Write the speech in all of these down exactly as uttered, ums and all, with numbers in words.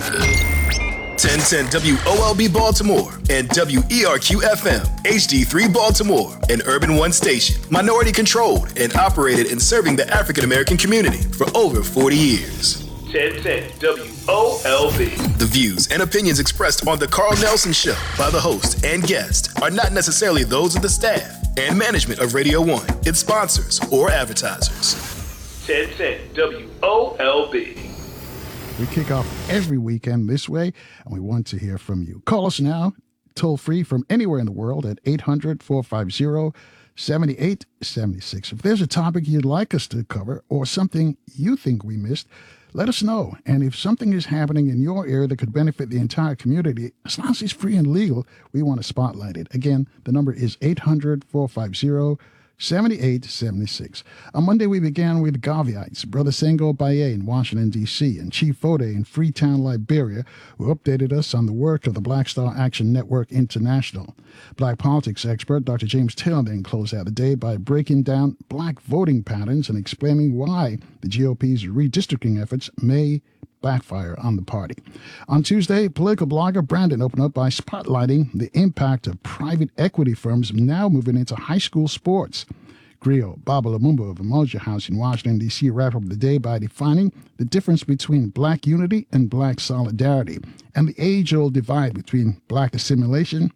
ten ten W O L B Baltimore and W E R Q F M, H D three Baltimore, an Urban One station, minority controlled and operated in serving the African American community for over forty years. ten ten W O L B. The views and opinions expressed on The Carl Nelson Show by the host and guest are not necessarily those of the staff and management of Radio One, its sponsors, or advertisers. ten ten W O L B. We kick off every weekend this way, and we want to hear from you. Call us now, toll free from anywhere in the world at eight hundred, four five zero, seven eight seven six. If there's a topic you'd like us to cover or something you think we missed, let us know. And if something is happening in your area that could benefit the entire community, as long as it's free and legal, we want to spotlight it. Again, the number is eight hundred, four five zero, seven eight seven six. On Monday, we began with Gaviites, Brother Sengo Baye in Washington, D C, and Chief Fode in Freetown, Liberia, who updated us on the work of the Black Star Action Network International. Black politics expert Doctor James Taylor then closed out the day by breaking down black voting patterns and explaining why the G O P's redistricting efforts may backfire on the party. On Tuesday, political blogger Brandon opened up by spotlighting the impact of private equity firms now moving into high school sports. Griot Baba Lumumba of Umoja House in Washington, D C wrapped up the day by defining the difference between black unity and black solidarity and the age-old divide between black assimilation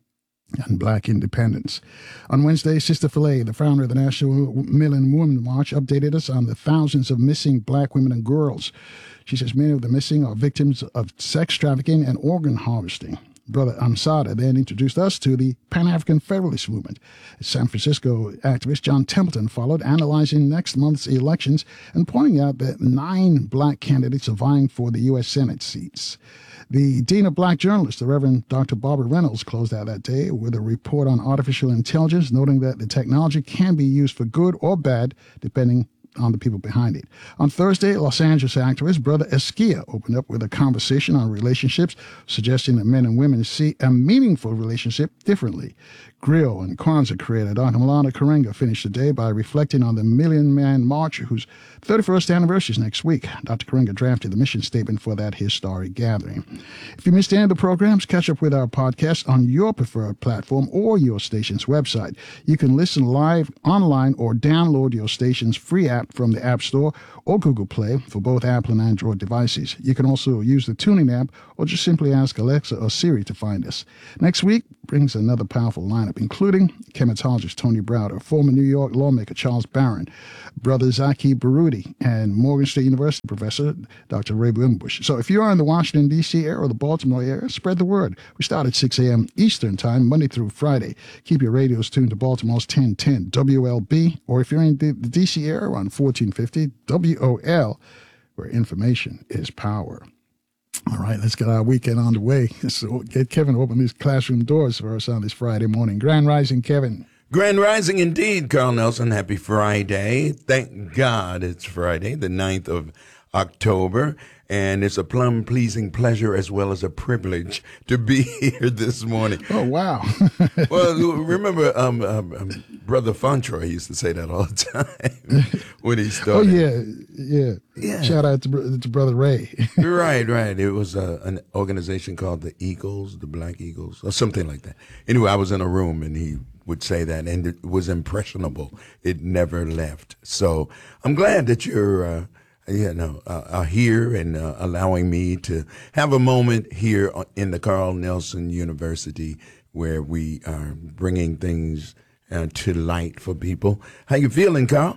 and black independence. On Wednesday, Sister Filet, the founder of the National Men and Women March, updated us on the thousands of missing black women and girls. She says many of the missing are victims of sex trafficking and organ harvesting. Brother Amsada then introduced us to the Pan-African Federalist Movement. San Francisco activist John Templeton followed, analyzing next month's elections and pointing out that nine black candidates are vying for the U S Senate seats. The Dean of Black Journalists, the Reverend Doctor Barbara Reynolds, closed out that day with a report on artificial intelligence, noting that the technology can be used for good or bad, depending on the people behind it. On Thursday, Los Angeles activist Brother Esquia opened up with a conversation on relationships, suggesting that men and women see a meaningful relationship differently. Griot and Kwanzaa creator Doctor Malana Karenga finished the day by reflecting on the Million Man March, whose thirty-first anniversary is next week. Doctor Karenga drafted the mission statement for that historic gathering. If you missed any of the programs, catch up with our podcast on your preferred platform or your station's website. You can listen live online or download your station's free app from the App Store or Google Play for both Apple and Android devices. You can also use the Tuning app or just simply ask Alexa or Siri to find us. Next week brings another powerful lineup, including chematologist Tony Browder, former New York lawmaker Charles Barron, Brother Zaki Baruti, and Morgan State University professor Doctor Ray Wimbush. So if you are in the Washington, D C area or the Baltimore area, spread the word. We start at six a.m. Eastern Time, Monday through Friday. Keep your radios tuned to Baltimore's ten ten W L B, or if you're in the, the D C area, on fourteen fifty W O L, where information is power. All right, let's get our weekend on the way. So get Kevin to open these classroom doors for us on this Friday morning. Grand Rising, Kevin. Grand Rising indeed, Carl Nelson. Happy Friday. Thank God it's Friday, the ninth of October. And it's a plum-pleasing pleasure as well as a privilege to be here this morning. Oh, wow. Well, remember um, um, um, Brother Fontroy used to say that all the time when he started. Oh, yeah, yeah. Yeah. Shout out to, to Brother Ray. Right, right. It was uh, an organization called the Eagles, the Black Eagles, or something like that. Anyway, I was in a room and he would say that, and it was impressionable. It never left. So I'm glad that you're... Uh, you know, uh, are here and uh, allowing me to have a moment here in the Carl Nelson University where we are bringing things uh, to light for people. How you feeling, Carl?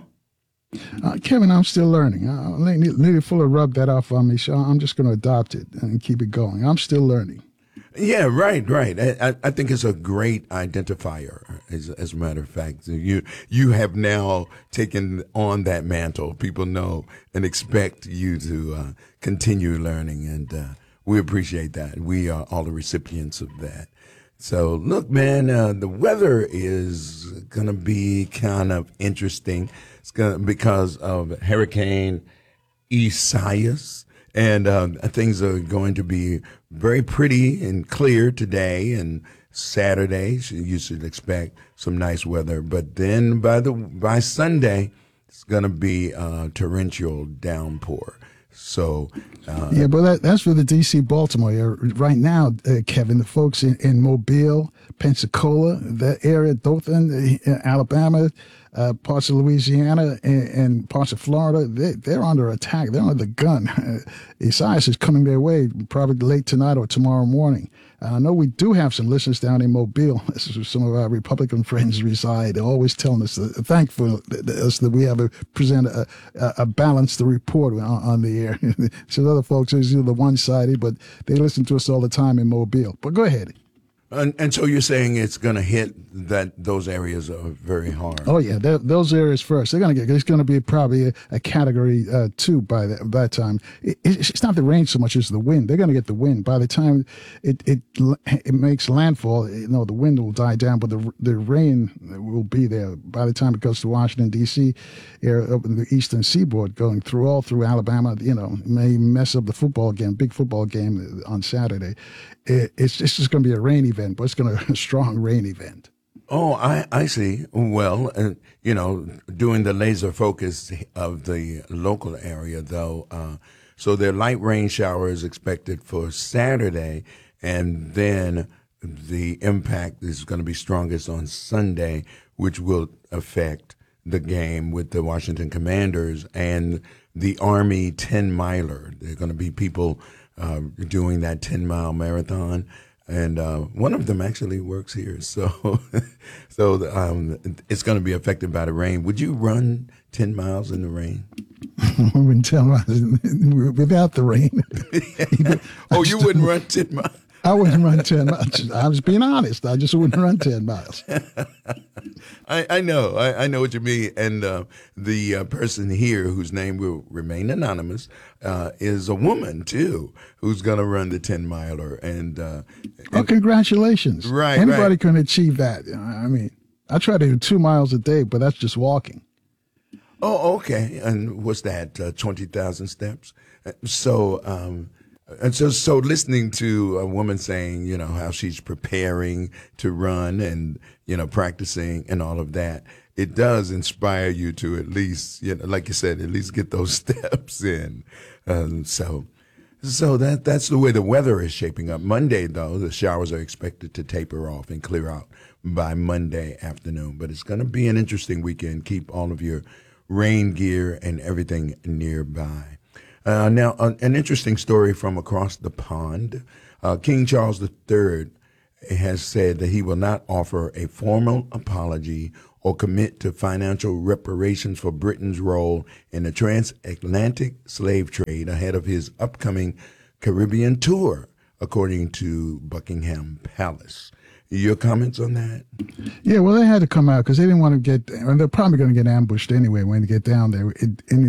Uh, Kevin, I'm still learning. Uh, Lady Fuller rubbed that off on me, so I'm just going to adopt it and keep it going. I'm still learning. Yeah, right, right. I, I think it's a great identifier. As, as a matter of fact, you you have now taken on that mantle. People know and expect you to uh, continue learning, and uh, we appreciate that. We are all the recipients of that. So, look, man, uh, the weather is gonna be kind of interesting. It's gonna because of Hurricane Isaias. And uh, things are going to be very pretty and clear today and Saturday. You should expect some nice weather. But then by the by Sunday, it's going to be a torrential downpour. So, uh, yeah, but that, that's for the D C Baltimore area. Right now, uh, Kevin, the folks in, in Mobile, Pensacola, that area, Dothan, uh, Alabama, uh, parts of Louisiana, and, and parts of Florida, they, they're under attack. They're under the gun. Uh, Isaias is coming their way probably late tonight or tomorrow morning. Uh, I know we do have some listeners down in Mobile. This is where some of our Republican friends reside. They're always telling us, uh, thankful us that we have a present a, a, a balanced report on, on the air. So other folks are the one-sided, but they listen to us all the time in Mobile. But go ahead. and, and so you're saying it's going to hit that those areas are very hard. Oh yeah, those areas first. They're going to get. It's going to be probably a, a category uh, two by that by that time. It, it's not the rain so much as the wind. They're going to get the wind by the time it it it makes landfall. You know, the wind will die down, but the the rain will be there by the time it goes to Washington D C area, up in the eastern seaboard, going through all through Alabama. You know, may mess up the football game, big football game on Saturday. It, it's it's just going to be a rain event, but it's going to be a strong rain event. Oh, I, I see. Well, uh, you know, doing the laser focus of the local area, though, uh, so there are light rain showers expected for Saturday, and then the impact is going to be strongest on Sunday, which will affect the game with the Washington Commanders and the Army ten-miler. There are going to be people uh, doing that ten-mile marathon. And uh, one of them actually works here, so so um, it's going to be affected by the rain. Would you run ten miles in the rain? I wouldn't tell without the rain. Oh, you wouldn't run ten miles? I wouldn't run ten miles. I was being honest. I just wouldn't run ten miles. I, I know. I, I know what you mean. And uh, the uh, person here, whose name will remain anonymous, uh, is a woman, too, who's going to run the ten-miler. And, uh, oh, congratulations. Right, Anybody right. can achieve that. I mean, I try to do two miles a day, but that's just walking. Oh, okay. And what's that, uh, twenty thousand steps? So... Um, And so, so listening to a woman saying, you know, how she's preparing to run and, you know, practicing and all of that, it does inspire you to at least, you know, like you said, at least get those steps in. Um, so, so that that's the way the weather is shaping up. Monday, though, the showers are expected to taper off and clear out by Monday afternoon. But it's going to be an interesting weekend. Keep all of your rain gear and everything nearby. Uh, now, uh, an interesting story from across the pond. Uh, King Charles the Third has said that he will not offer a formal apology or commit to financial reparations for Britain's role in the transatlantic slave trade ahead of his upcoming Caribbean tour, according to Buckingham Palace. Your comments on that? Yeah, well, they had to come out because they didn't want to get, and they're probably going to get ambushed anyway when they get down there. It, and